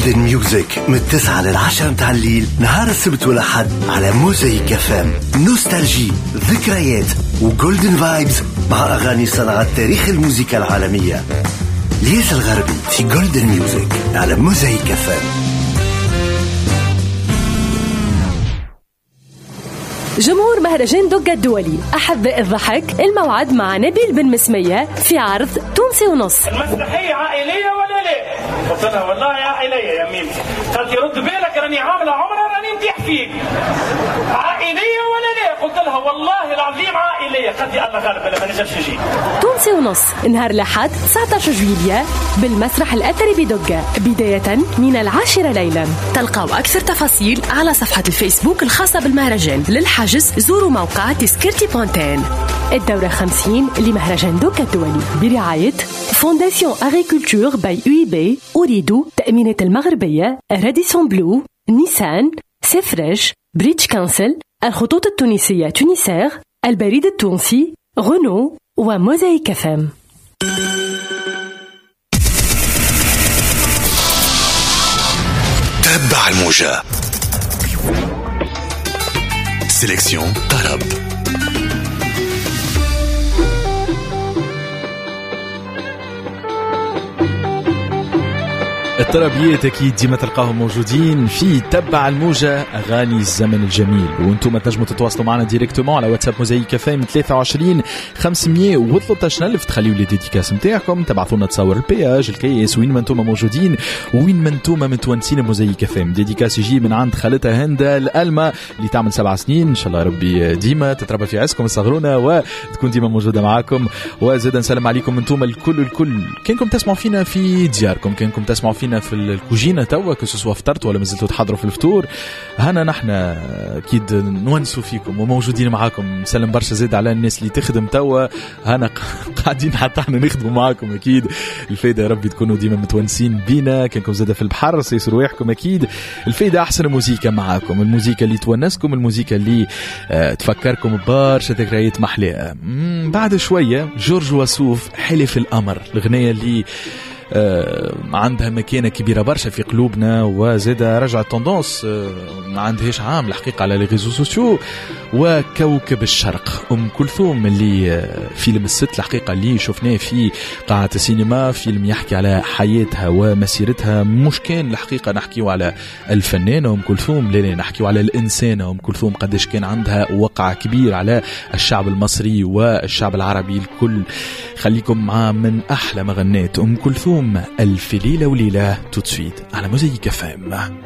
جولدن ميوزك من 9 ل10 متاع الليل نهار السبت والأحد على موزايك FM. نوستالجي، ذكريات وجولدن فايبز مع أغاني صناعة تاريخ الموسيقى العالمية. ليس الغربي في جولدن ميوزك على موزايك FM. جمهور مهرجان دوغا الدولي، أحباء الضحك، الموعد مع نبيل بن مسمية في عرض تونسي ونص. المسرحية عائلية ولا لا؟ قلت لها والله عائلية يا ميمتي. قالت لي رد بالك راني عاملة عمرة راني نتيح فيك. عائلية ولا لا؟ قلت لها والله العظيم عائلية. قالت لي الله غالب ما نجمش نجي. تونسي ونص نهار الأحد 19 جويلية بالمسرح الأثري بدوغا بداية من 10 ليلا. تلقاو أكثر تفاصيل على صفحة الفيسبوك الخاصة بالمهرجان. للحجز زوروا موقع تذكرتي بونتين. الدورة 50 لمهرجان دوغا الدولي برعاية فونداسيون أغريكولتور باي UIB، أريدو تأمينة المغربية، راديسون بلو، نيسان، سيفريش، بريتش كانسل، الخطوط التونسية تونيسير، البريد التونسي، غنو وموزايك FM. تبع الموجة. سيليكسيون طرب. الطربيات أكيد ديما تلقاهم موجودين في تبع الموجة أغاني الزمن الجميل. وانتم تنجموا تتواصلوا معنا ديريكتومون على واتساب موزايك FM 23 513 ألف. تخليوا لي ديديكاس نتاعكم، تبعثونا تصور البياج الكيس وين ما انتم موجودين وين ما انتم متونسين موزايك FM. ديديكاس يجي من عند خالتها هندا الألمة اللي تعمل 7 سنين. إن شاء الله ربي ديما تتربى في عزكم الصغرونة وتكون ديما موجودة معاكم. وزيدا نسلم عليكم انتم الكل كانكم تسمعوا فينا في دياركم، كانكم تسمعوا فينا في الكوجينة توا كسوا فطرت ولا مازلتوا تحضروا في الفطور. هنا نحن اكيد نونسوا فيكم وموجودين معاكم. نسلم برشا زيد على الناس اللي تخدم توا، هنا قاعدين حتى احنا نخدموا معاكم. اكيد الفايده يا ربي تكونوا ديما متونسين بينا. كانكم زاده في البحر سيسروا رواحكم. اكيد الفايده احسن موسيقى معاكم، الموسيقى اللي تونسكم، الموسيقى اللي تفكركم ببرشا ذكريات محلاه. بعد شويه جورج وسوف حلف القمر، الاغنيه اللي عندها مكانة كبيرة برشا في قلوبنا وزادة رجع التندونس ما عندهاش عام الحقيقة على الريزو سوسيو. وكوكب الشرق أم كلثوم اللي فيلم الست الحقيقة اللي شفناه في قاعة السينما، فيلم يحكي على حياتها ومسيرتها. مش كان الحقيقة نحكيو على الفنانة أم كلثوم، لا نحكيو على الإنسانة أم كلثوم، قديش كان عندها وقع كبير على الشعب المصري والشعب العربي الكل. خليكم مع من أحلى مغنات أم كلثوم، ألف ليلة وليلة توتسويت على موزايك FM.